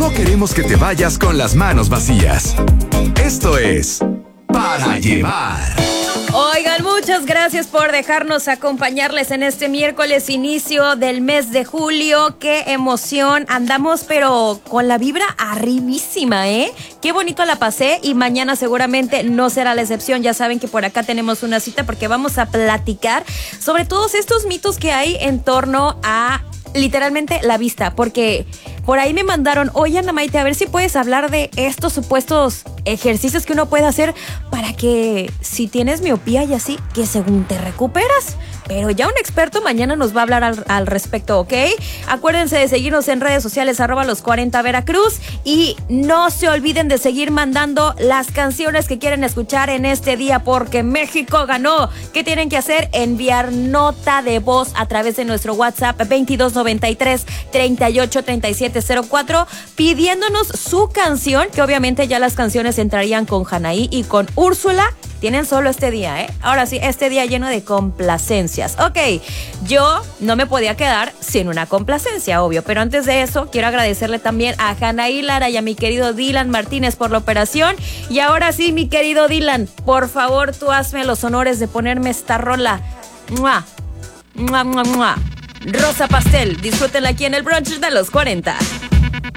no queremos que te vayas con las manos vacías. Esto es Para Llevar. Oigan, muchas gracias por dejarnos acompañarles en este miércoles, inicio del mes de julio. ¡Qué emoción! Andamos pero con la vibra arribísima, ¿eh? Qué bonito la pasé y mañana seguramente no será la excepción. Ya saben que por acá tenemos una cita porque vamos a platicar sobre todos estos mitos que hay en torno a literalmente la vista, porque por ahí me mandaron, oye Ana Maite, a ver si puedes hablar de estos supuestos ejercicios que uno puede hacer para que si tienes miopía y así, que según te recuperas. Pero ya un experto mañana nos va a hablar al respecto, ¿ok? Acuérdense de seguirnos en redes sociales, @los40 Veracruz. Y no se olviden de seguir mandando las canciones que quieren escuchar en este día, porque México ganó. ¿Qué tienen que hacer? Enviar nota de voz a través de nuestro WhatsApp 2293 38 37 04, pidiéndonos su canción, que obviamente ya las canciones entrarían con Janaí y con Úrsula. Tienen solo este día, ¿eh? Ahora sí, este día lleno de complacencias. Ok, yo no me podía quedar sin una complacencia, obvio. Pero antes de eso, quiero agradecerle también a Janaí Lara y a mi querido Dylan Martínez por la operación. Y ahora sí, mi querido Dylan, por favor, tú hazme los honores de ponerme esta rola. ¡Mua! ¡Mua, mua, mua! Rosa Pastel, disfrútenla aquí en el brunch de los 40.